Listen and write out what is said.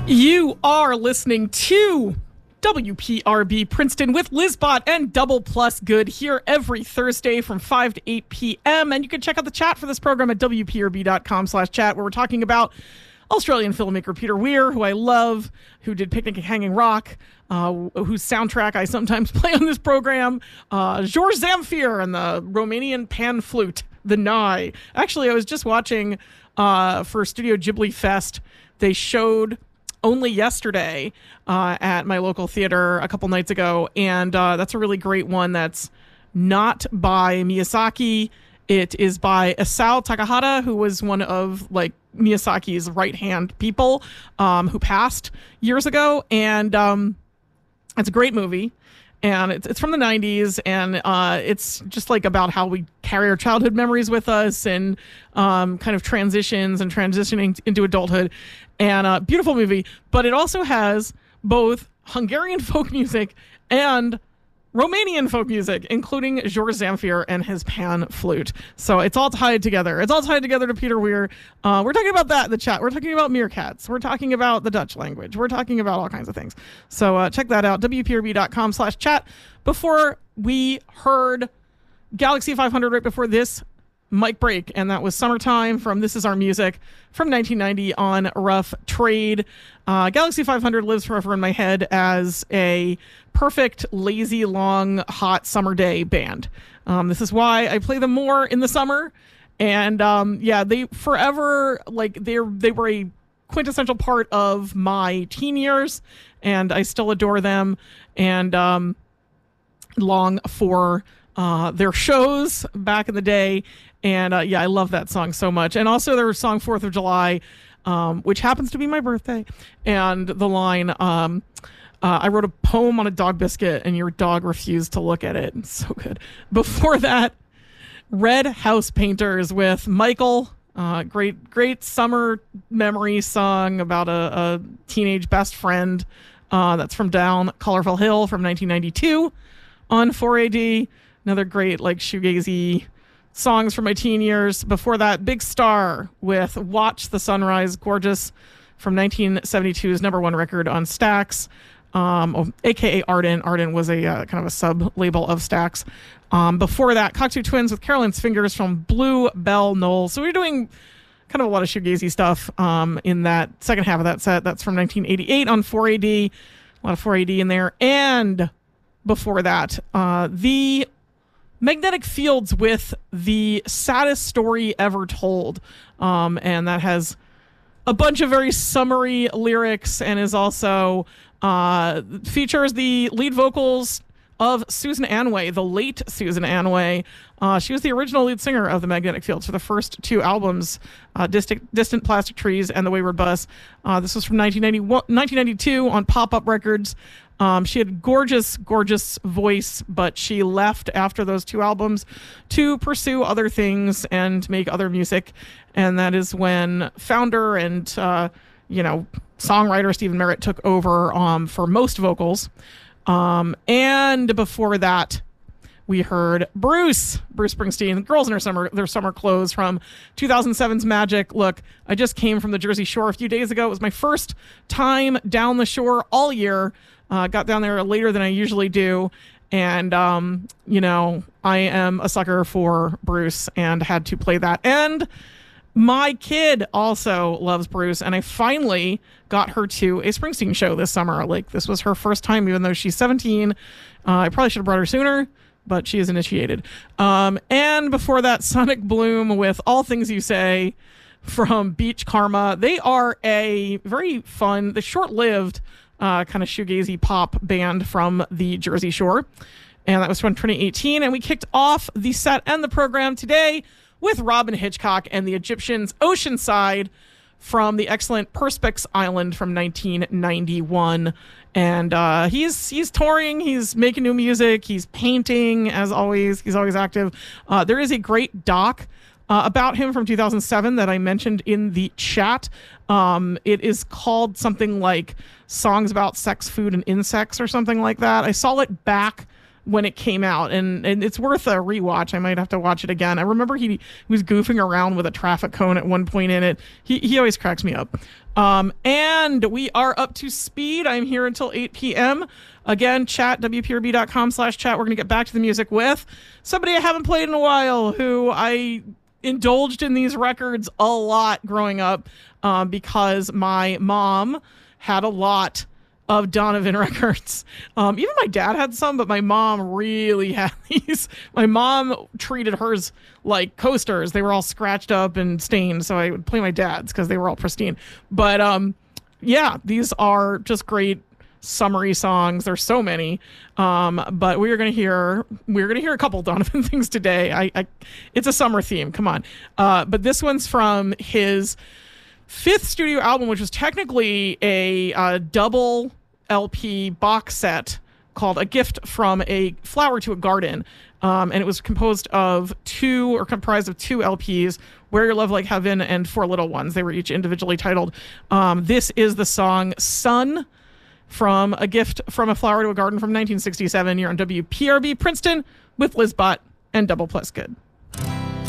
You are listening to WPRB Princeton with Lizbot and Double Plus Good here every Thursday from 5 to 8 p.m. And you can check out the chat for this program at WPRB.com/chat, where we're talking about Australian filmmaker Peter Weir, who I love, who did Picnic at Hanging Rock, whose soundtrack I sometimes play on this program, Georges Zamfir and the Romanian pan flute, the Nye. Actually, I was just watching for Studio Ghibli Fest. They showed Only Yesterday at my local theater a couple nights ago, and that's a really great one that's not by Miyazaki. It is by Isao Takahata, who was one of Miyazaki's right-hand people who passed years ago, and it's a great movie. And it's from the 90s, and it's just about how we carry our childhood memories with us and kind of transitions and transitioning into adulthood. And a beautiful movie, but it also has both Hungarian folk music and Romanian folk music, including Georges Zamfir and his pan flute. So it's all tied together. It's all tied together to Peter Weir. We're talking about that in the chat. We're talking about meerkats. We're talking about the Dutch language. We're talking about all kinds of things. So check that out, WPRB.com/chat. Before we heard Galaxy 500 right before this mic break, and that was Summertime from This Is Our Music from 1990 on Rough Trade. Galaxy 500 lives forever in my head as a perfect, lazy, long, hot summer day band. This is why I play them more in the summer. And they forever, they were a quintessential part of my teen years, and I still adore them and long for their shows back in the day. And I love that song so much. And also their song 4th of July, which happens to be my birthday. And the line, I wrote a poem on a dog biscuit and your dog refused to look at it. It's so good. Before that, Red House Painters with Michael. Great summer memory song about a teenage best friend. That's from Down Colorful Hill from 1992 on 4AD. Another great shoegazy songs from my teen years. Before that, Big Star with Watch the Sunrise, gorgeous, from 1972's #1 record on Stax, aka Arden. Arden was a kind of a sub-label of Stax. Before that, Cocteau Twins with Caroline's Fingers from Blue Bell Knoll. So we're doing kind of a lot of shoegazy stuff in that second half of that set. That's from 1988 on 4AD. A lot of 4AD in there. And before that, the Magnetic Fields with The Saddest Story Ever Told. And that has a bunch of very summery lyrics and is also features the lead vocals of Susan Anway, the late Susan Anway. She was the original lead singer of the Magnetic Fields for the first two albums, Distant Plastic Trees and The Wayward Bus. This was from 1992 on Pop-Up Records. She had gorgeous voice, but she left after those two albums to pursue other things and make other music. And that is when founder and, songwriter Stephen Merritt took over for most vocals. And before that, we heard Bruce Springsteen, Girls in Their Summer Clothes from 2007's Magic. Look, I just came from the Jersey Shore a few days ago. It was my first time down the shore all year. Got down there later than I usually do. And, I am a sucker for Bruce and had to play that. And my kid also loves Bruce. And I finally got her to a Springsteen show this summer. This was her first time, even though she's 17. I probably should have brought her sooner, but she is initiated. And before that, Sonic Bloom with All Things You Say from Beach Karma. They are a very fun, the short-lived kind of shoegazy pop band from the Jersey Shore. And that was from 2018. And we kicked off the set and the program today with Robin Hitchcock and the Egyptians' Oceanside from the excellent Perspex Island from 1991. And he's touring, he's making new music, he's painting, as always. He's always active. There is a great doc about him from 2007 that I mentioned in the chat. It is called something like Songs About Sex, Food, and Insects or something like that. I saw it back when it came out, and it's worth a rewatch. I might have to watch it again. I remember he was goofing around with a traffic cone at one point in it. He always cracks me up. And we are up to speed. I'm here until 8 p.m. Again, chat, wprb.com/chat. We're going to get back to the music with somebody I haven't played in a while, who I indulged in these records a lot growing up, because my mom had a lot of Donovan records. Even my dad had some, but my mom really had these. My mom treated hers like coasters. They were all scratched up and stained, so I would play my dad's because they were all pristine. But yeah, these are just great summery songs. There's so many. But we're gonna hear a couple Donovan things today. It's a summer theme. Come on. But this one's from his 5th studio album, which was technically a double LP box set called A Gift from a Flower to a Garden. And it was comprised of 2 LPs, Where Your Love Like Heaven and For Little Ones. They were each individually titled. This is the song Sun from A Gift from a Flower to a Garden from 1967. You're on WPRB Princeton with Liz Bott and Double Plus Good.